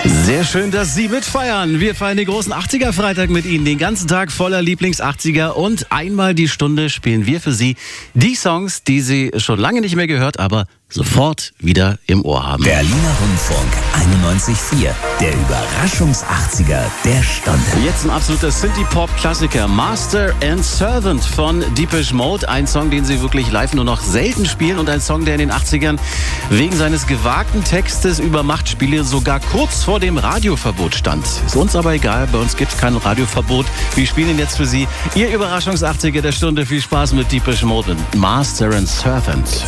Sehr schön, dass Sie mitfeiern. Wir feiern den großen 80er-Freitag mit Ihnen. Den ganzen Tag voller Lieblings-80er und einmal die Stunde spielen wir für Sie die Songs, die Sie schon lange nicht mehr gehört, aber sofort wieder im Ohr haben. Berliner Rundfunk 91.4, der Überraschungs-80er der Stunde. Jetzt ein absoluter Synthie-Pop-Klassiker, Master and Servant von Depeche Mode. Ein Song, den Sie wirklich live nur noch selten spielen und ein Song, der in den 80ern wegen seines gewagten Textes über Machtspiele sogar kurz vor dem Radioverbot stand. Ist uns aber egal, bei uns gibt es kein Radioverbot. Wir spielen ihn jetzt für Sie. Ihr Überraschungs-80er der Stunde. Viel Spaß mit Depeche Mode und Master and Servant.